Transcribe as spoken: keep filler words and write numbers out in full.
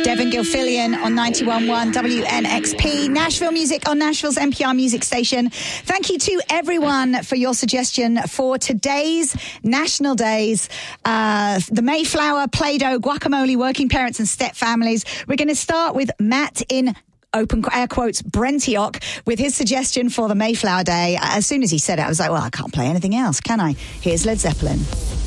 Devin Gilfillian on ninety-one point one W N X P. Nashville Music on Nashville's N P R Music Station. Thank you to everyone for your suggestion for today's National Days. Uh, the Mayflower, Play-Doh, guacamole, working parents and step families. We're going to start with Matt in open air quotes, Brentioch, with his suggestion for the Mayflower Day. As soon as he said it, I was like, well, I can't play anything else, can I? Here's Led Zeppelin.